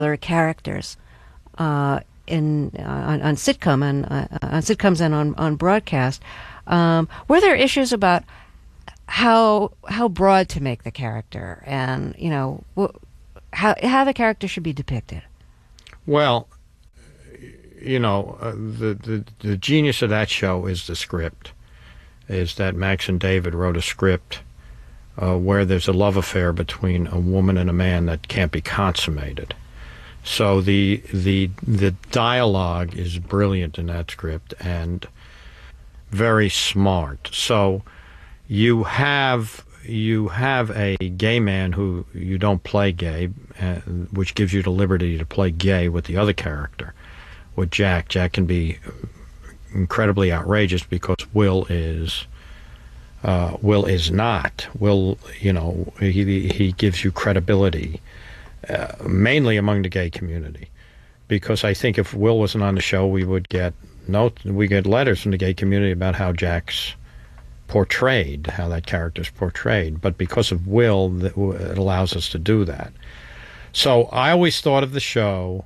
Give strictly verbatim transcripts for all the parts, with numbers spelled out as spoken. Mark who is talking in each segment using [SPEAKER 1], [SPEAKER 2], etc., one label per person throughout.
[SPEAKER 1] other characters uh, in uh, on, on sitcom and uh, on sitcoms and on on broadcast. Um, were there issues about how how broad to make the character, and you know wh- how how the character should be depicted?
[SPEAKER 2] Well, you know, uh, the, the the genius of that show is the script. Is that Max and David wrote a script uh, where there's a love affair between a woman and a man that can't be consummated. So the the the dialogue is brilliant in that script and very smart. So you have you have a gay man who you don't play gay, uh, which gives you the liberty to play gay with the other character. With Jack, Jack can be incredibly outrageous because Will is uh, Will is not. Will, you know, he he gives you credibility, uh, mainly among the gay community, because I think if Will wasn't on the show, we would get note we get letters from the gay community about how Jack's portrayed, how that character's portrayed. But because of Will, it allows us to do that. So I always thought of the show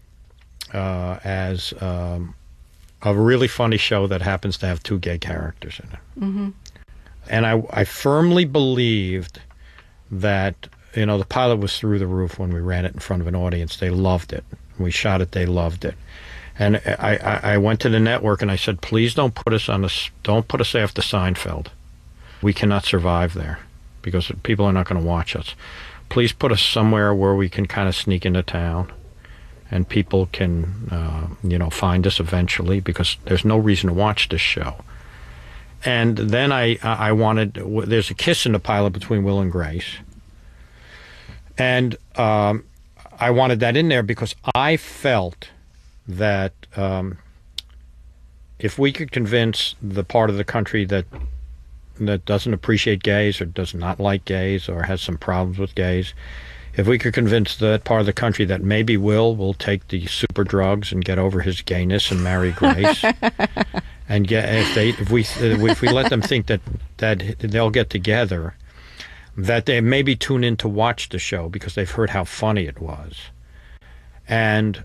[SPEAKER 2] uh, as um, a really funny show that happens to have two gay characters in it. Mm-hmm. And I, I firmly believed that, you know, the pilot was through the roof when we ran it in front of an audience. They loved it. We shot it. They loved it. And I, I, I went to the network and I said, please don't put us on this, don't put us after Seinfeld. We cannot survive there because people are not going to watch us. Please put us somewhere where we can kind of sneak into town and people can, uh, you know, find us eventually, because there's no reason to watch this show. And then I, I wanted, there's a kiss in the pilot between Will and Grace. And um, I wanted that in there because I felt that um, if we could convince the part of the country that that doesn't appreciate gays or does not like gays or has some problems with gays, if we could convince that part of the country that maybe Will will take the super drugs and get over his gayness and marry Grace, and get if they if we if we let them think that that they'll get together, that they maybe tune in to watch the show because they've heard how funny it was, and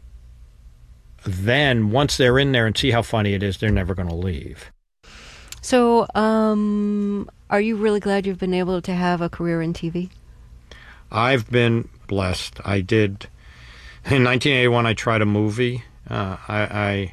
[SPEAKER 2] then once they're in there and see how funny it is, they're never going to leave.
[SPEAKER 1] So, um, are you really glad you've been able to have a career in T V?
[SPEAKER 2] I've been blessed. I did, in nineteen eighty-one, I tried a movie. Uh, I, I,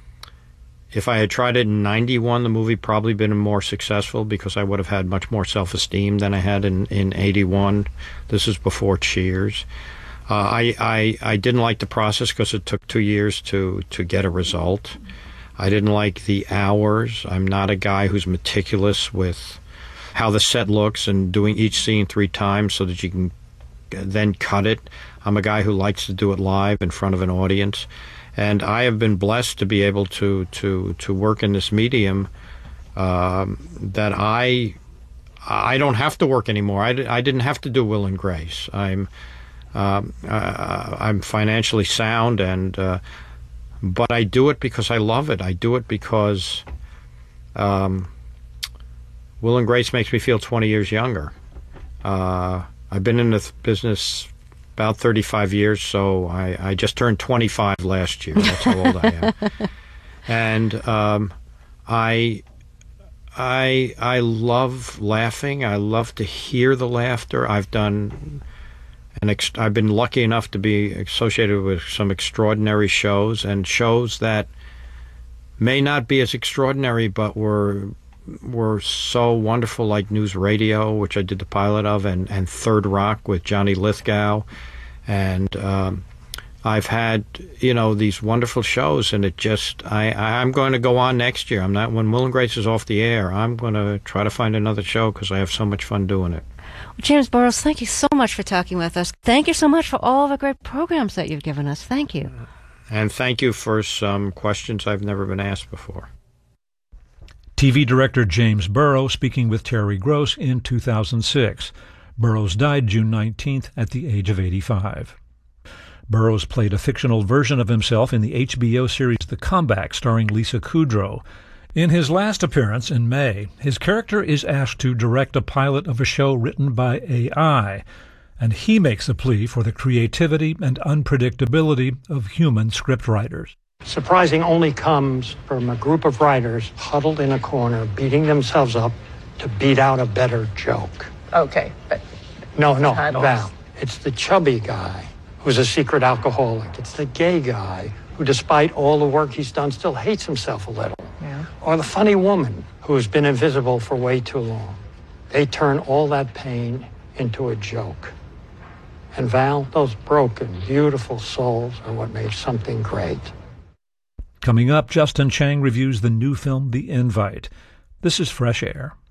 [SPEAKER 2] if I had tried it in ninety-one, the movie probably been more successful because I would have had much more self-esteem than I had in, in eighty-one. This is before Cheers. Uh, I, I I didn't like the process because it took two years to, to get a result. I didn't like the hours. I'm not a guy who's meticulous with how the set looks and doing each scene three times so that you can then cut it. I'm a guy who likes to do it live in front of an audience. And I have been blessed to be able to, to, to work in this medium um, that I I don't have to work anymore. I, I didn't have to do Will and Grace. I'm... Um, uh, I'm financially sound, and uh, but I do it because I love it. I do it because um, Will and Grace makes me feel twenty years younger. Uh, I've been in the business about thirty-five years, so I, I just turned twenty-five last year. That's how old I am. And um, I, I, I love laughing. I love to hear the laughter. I've done... And ex- I've been lucky enough to be associated with some extraordinary shows, and shows that may not be as extraordinary, but were were so wonderful, like News Radio, which I did the pilot of, and, and Third Rock with Johnny Lithgow. And um, I've had, you know, these wonderful shows, and it just, I, I'm going to go on next year. I'm not, when Will and Grace is off the air, I'm going to try to find another show because I have so much fun doing it.
[SPEAKER 1] James Burrows, thank you so much for talking with us. Thank you so much for all the great programs that you've given us. Thank you.
[SPEAKER 2] And thank you for some questions I've never been asked before.
[SPEAKER 3] T V director James Burrows speaking with Terry Gross in two thousand six. Burrows died June nineteenth at the age of eighty-five. Burrows played a fictional version of himself in the H B O series The Comeback, starring Lisa Kudrow. In his last appearance in May, his character is asked to direct a pilot of a show written by A I. and he makes a plea for the creativity and unpredictability of human scriptwriters.
[SPEAKER 4] Surprising only comes from a group of writers huddled in a corner, beating themselves up to beat out a better joke.
[SPEAKER 5] Okay, but...
[SPEAKER 4] No, no,
[SPEAKER 5] titles.
[SPEAKER 4] Val. It's the chubby guy who's a secret alcoholic. It's the gay guy who, despite all the work he's done, still hates himself a little.
[SPEAKER 5] Yeah.
[SPEAKER 4] Or the funny woman who's been invisible for way too long. They turn all that pain into a joke. And Val, those broken, beautiful souls are what makes something great.
[SPEAKER 3] Coming up, Justin Chang reviews the new film The Invite. This is Fresh Air.